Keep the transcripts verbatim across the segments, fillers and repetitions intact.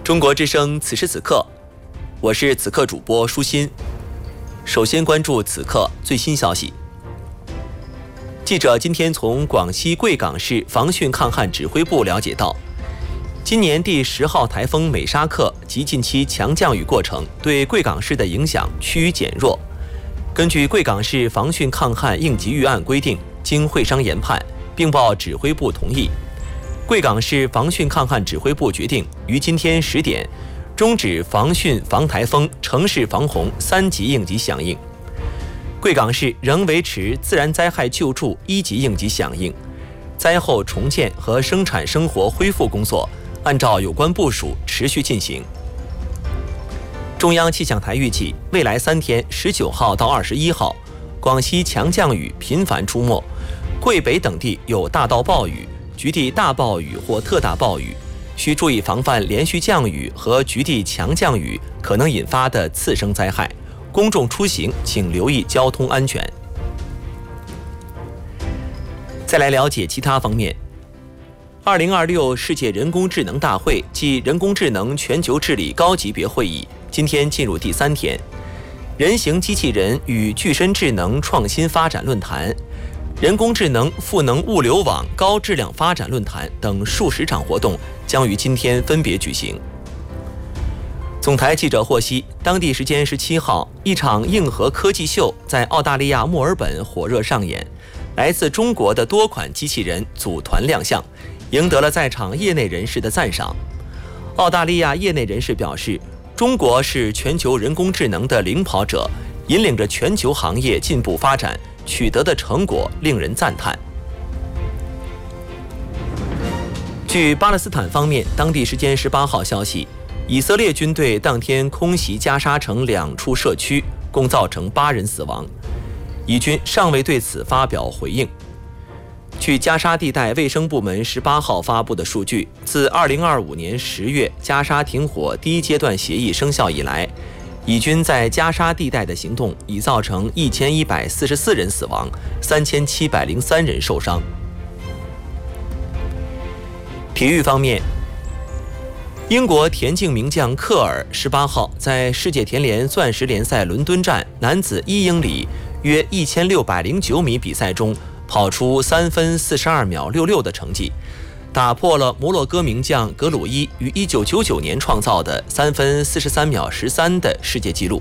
中国之声此时此刻，我是此刻主播舒心。首先关注此刻最新消息。记者今天从广西贵港市防汛抗旱指挥部了解到，今年第十号台风美沙克及近期强降雨过程对贵港市的影响趋于减弱。根据贵港市防汛抗旱应急预案规定，经会商研判并报指挥部同意，贵港市防汛抗旱指挥部决定于今天十点终止防汛防台风城市防洪三级应急响应。贵港市仍维持自然灾害救助一级应急响应，灾后重建和生产生活恢复工作按照有关部署持续进行。中央气象台预计，未来三天十九号到二十一号，广西强降雨频繁出没，贵北等地有大到暴雨、局地大暴雨或特大暴雨，需注意防范连续降雨和局地强降雨可能引发的次生灾害。公众出行请留意交通安全。再来了解其他方面。二零二六世界人工智能大会暨人工智能全球治理高级别会议今天进入第三天，人形机器人与具身智能创新发展论坛、人工智能赋能物流网高质量发展论坛等数十场活动将于今天分别举行。总台记者获悉，当地时间十七号，一场硬核科技秀在澳大利亚墨尔本火热上演，来自中国的多款机器人组团亮相，赢得了在场业内人士的赞赏。澳大利亚业内人士表示，中国是全球人工智能的领跑者，引领着全球行业进步发展，取得的成果令人赞叹。据巴勒斯坦方面当地时间十八号消息，以色列军队当天空袭加沙城两处社区，共造成八人死亡。以军尚未对此发表回应。据加沙地带卫生部门十八号发布的数据，自二零二五年十月加沙停火第一阶段协议生效以来，以军在加沙地带的行动已造成一千一百四十四人死亡，三千七百零三人受伤。体育方面，英国田径名将克尔十八号在世界田联钻石联赛伦敦站男子一英里约一千六百零九米比赛中跑出三分四十二秒六六的成绩，打破了摩洛哥名将格鲁伊于一九九九年创造的三分四十三秒十三的世界纪录。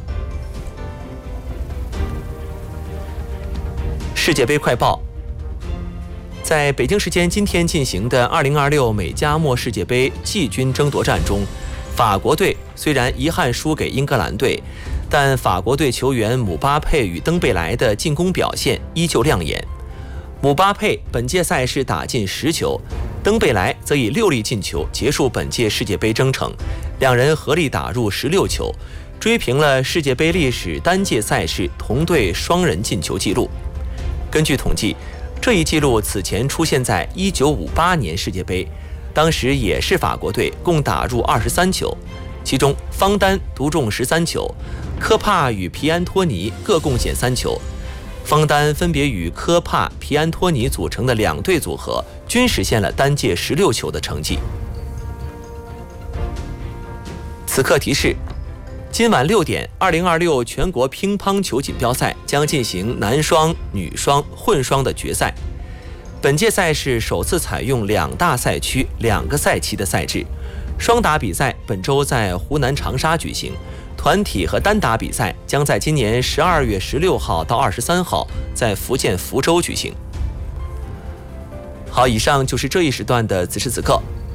世界杯快报。在北京时间今天进行的二零二六美加墨世界杯季军争夺战中，法国队虽然遗憾输给英格兰队，但法国队球员姆巴佩与登贝莱的进攻表现依旧亮眼。姆巴佩本届赛事打进十球，登贝莱则以六粒进球结束本届世界杯征程，两人合力打入十六球，追平了世界杯历史单届赛事同队双人进球纪录。根据统计，这一纪录此前出现在一九五八年世界杯，当时也是法国队共打入二十三球，其中方丹独中十三球，科帕与皮安托尼各贡献三球。方丹分别与科帕、皮安托尼组成的两队组合均实现了单届十六球的成绩。此刻提示，今晚六点，二零二六全国乒乓球锦标赛将进行男双、女双、混双的决赛。本届赛事首次采用两大赛区、两个赛期的赛制。双打比赛本周在湖南长沙举行，团体和单打比赛将在今年十二月十六号到二十三号在福建福州举行。好，以上就是这一时段的此时此刻，